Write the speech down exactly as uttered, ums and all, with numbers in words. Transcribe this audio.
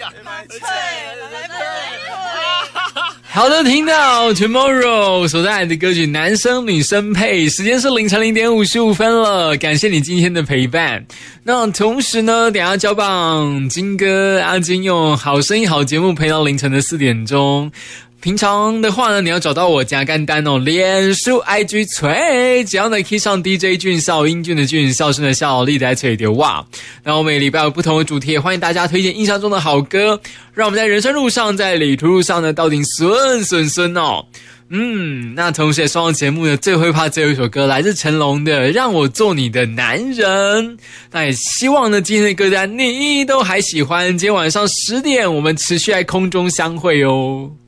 好的，听到 Tomorrow 所带来的歌曲男生女生配，时间是凌晨零点五十五分了，感谢你今天的陪伴。那同时呢，等一下交棒金哥阿金用好声音好节目陪到凌晨的四点钟。平常的话呢，你要找到我加干单哦，脸书 I G 吹，只要呢 key 上 D J 俊少英俊的俊，笑声的笑，力在吹的哇。那我每礼拜有不同的主题，也欢迎大家推荐印象中的好歌，让我们在人生路上，在旅途路上呢，到底顺顺顺哦。嗯，那同时也送上节目的最会怕最后一首歌，来自成龙的《让我做你的男人》。那也希望呢，今天的歌单你都还喜欢。今天晚上十点，我们持续在空中相会哦。